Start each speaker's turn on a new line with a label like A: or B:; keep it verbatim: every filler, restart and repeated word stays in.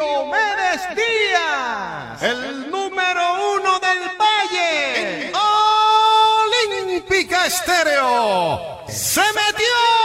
A: Diomedes Díaz, el número uno del Valle, Olímpica Estéreo, se metió.